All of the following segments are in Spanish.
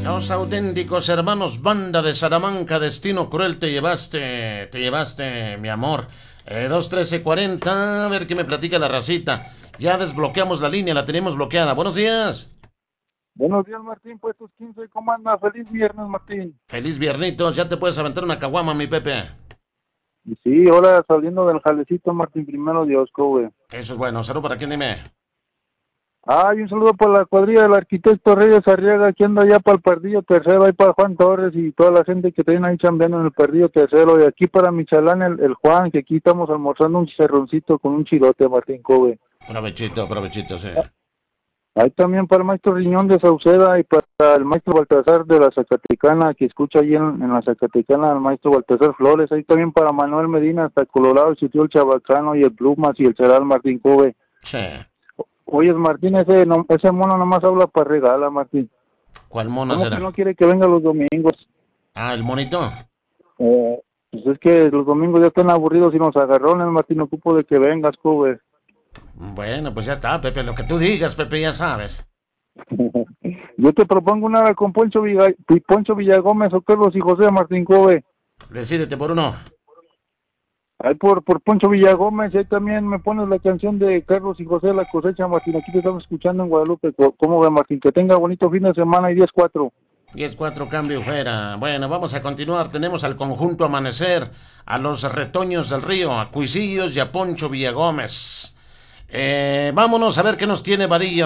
Los auténticos hermanos Banda de Salamanca, Destino Cruel, te llevaste, mi amor. 213-40, a ver qué me platica la racita. Ya desbloqueamos la línea, la tenemos bloqueada. Buenos días. Buenos días, Martín, pues tus 15, ¿cómo andas? Feliz viernes, Martín. Feliz viernitos, ya te puedes aventar una caguama, mi Pepe. Y sí, ahora saliendo del jalecito, Martín, primero Dios, güey. Eso es bueno, salud para quién, dime. Y un saludo para la cuadrilla del arquitecto Reyes Arriaga, que anda allá para el Pardillo Tercero, ahí para Juan Torres y toda la gente que tienen ahí chambeando en el Pardillo Tercero, y aquí para Michalán, el Juan, que aquí estamos almorzando un chicharroncito con un chilote, Martín, güey. Provechito, sí. Ahí también para el maestro Riñón de Sauceda y para el maestro Baltasar de la Zacatecana, que escucha allí en la Zacatecana, el maestro Baltasar Flores. Ahí también para Manuel Medina, hasta Colorado, el sitio El Chabacano y el Plumas y el Ceral Martín Cove. Sí. Oye, Martín, ese mono nomás habla para regalar, Martín. ¿Cuál mono ¿Cómo será? que no quiere que venga los domingos? ¿El monito? Pues es que los domingos ya están aburridos y nos agarrones, Martín, ocupo de que vengas, Cove. Bueno, pues ya está, Pepe, lo que tú digas, Pepe, ya sabes. Yo te propongo una con Poncho Villagómez o Carlos y José Martín Cove. Decídete por uno. Ahí por Poncho Villagómez, y ahí también me pones la canción de Carlos y José, La Cosecha, Martín. Aquí te estamos escuchando en Guadalupe. ¿Cómo ve, Martín? Que tenga bonito fin de semana y 10-4. 10-4, cambio fuera. Bueno, vamos a continuar. Tenemos al conjunto Amanecer, a los Retoños del Río, a Cuisillos y a Poncho Villagómez. Vámonos a ver qué nos tiene Vadillo.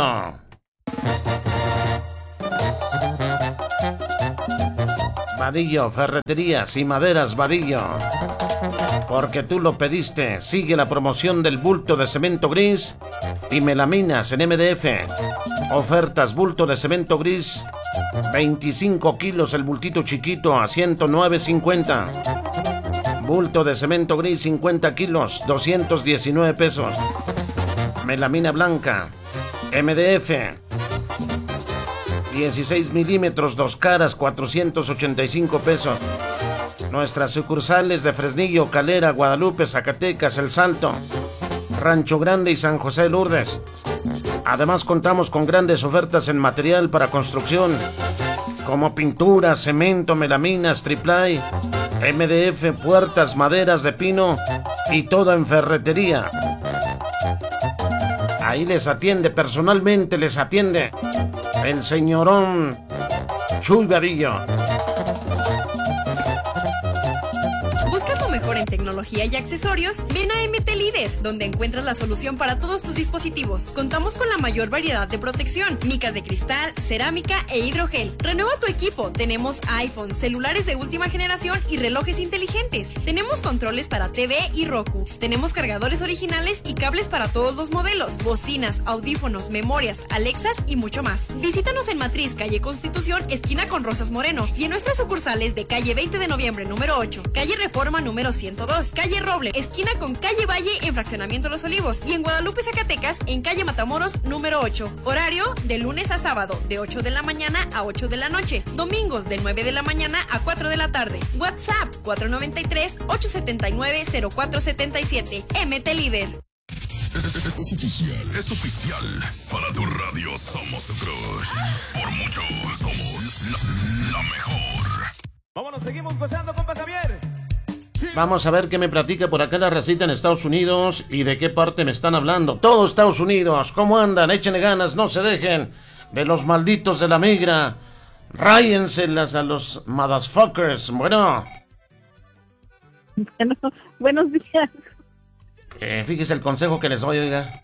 Vadillo, ferreterías y maderas Vadillo. Porque tú lo pediste. Sigue la promoción del bulto de cemento gris y melaminas en MDF. Ofertas bulto de cemento gris, 25 kilos el bultito chiquito a 109.50. Bulto de cemento gris 50 kilos, 219 pesos. Melamina blanca, MDF, 16 milímetros, 2 caras, 485 pesos. Nuestras sucursales de Fresnillo, Calera, Guadalupe, Zacatecas, El Salto, Rancho Grande y San José de Lourdes. Además contamos con grandes ofertas en material para construcción, como pintura, cemento, melaminas, triplay, MDF, puertas, maderas de pino y todo en ferretería. Ahí les atiende, personalmente les atiende el señorón Chuy Vadillo. En tecnología y accesorios, ven a MT Líder, donde encuentras la solución para todos tus dispositivos. Contamos con la mayor variedad de protección, micas de cristal, cerámica e hidrogel. Renueva tu equipo. Tenemos iPhone, celulares de última generación y relojes inteligentes. Tenemos controles para TV y Roku. Tenemos cargadores originales y cables para todos los modelos, bocinas, audífonos, memorias, Alexas y mucho más. Visítanos en Matriz, calle Constitución, esquina con Rosas Moreno, y en nuestras sucursales de calle 20 de noviembre número 8, calle Reforma número 102, calle Roble, esquina con calle Valle en Fraccionamiento Los Olivos, y en Guadalupe, Zacatecas, en calle Matamoros número 8. Horario de lunes a sábado, de 8 de la mañana a 8 de la noche. Domingos de 9 de la mañana a 4 de la tarde. WhatsApp 493-879-0477. MT Líder. Es oficial. Para tu radio somos el crush. Por mucho somos la mejor. Vámonos, seguimos gozando, compa Javier. Vamos a ver qué me platica por acá la racita en Estados Unidos y de qué parte me están hablando. Todo Estados Unidos, ¿cómo andan? Échenle ganas, no se dejen de los malditos de la migra. Ráyenselas a los motherfuckers. Bueno. Buenos días. Fíjese el consejo que les doy, oiga.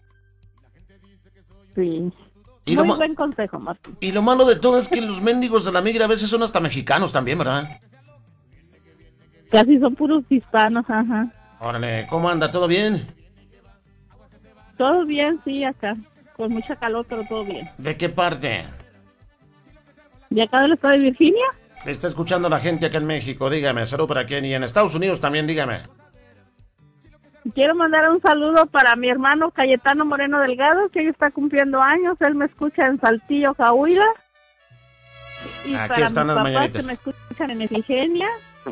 Sí. Y muy buen consejo, Martín. Y lo malo de todo es que los mendigos de la migra a veces son hasta mexicanos también, ¿verdad? Casi son puros hispanos, ajá. Órale, ¿cómo anda? ¿Todo bien? Todo bien, sí, acá. Con mucha calor, pero todo bien. ¿De qué parte? ¿De acá del estado de Virginia? Está escuchando la gente acá en México, dígame. Salud para quién. Y en Estados Unidos también, dígame. Quiero mandar un saludo para mi hermano Cayetano Moreno Delgado, que hoy está cumpliendo años. Él me escucha en Saltillo, Coahuila. Y aquí para están mis las papás mañanitas. que me escuchan en Efigenia.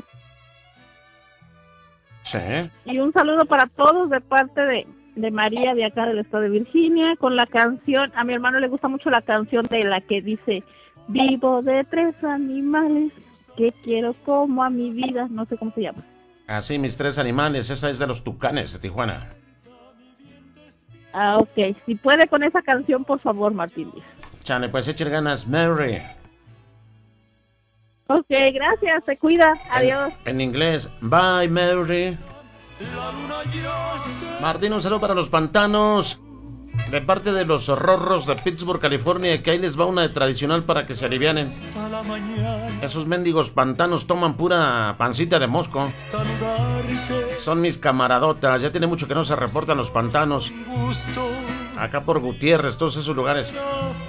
Sí. Y un saludo para todos de parte de María de acá del estado de Virginia, con la canción, a mi hermano le gusta mucho la canción de la que dice, Vivo de 3 animales que quiero como a mi vida. No sé cómo se llama. Así, mis 3 animales. Esa es de los Tucanes de Tijuana. Ah, ok. Si puede con esa canción, por favor, Martín Díaz. Chale, pues echen ganas, Mary. Ok, gracias. Se cuida. Adiós. En inglés, bye, Mary. Martín, un saludo para los pantanos. De parte de los Rorros de Pittsburgh, California, que ahí les va una de tradicional para que se alivianen. Esos mendigos pantanos toman pura pancita de mosco. Son mis camaradotas. Ya tiene mucho que no se reportan los pantanos. Acá por Gutiérrez, todos esos lugares.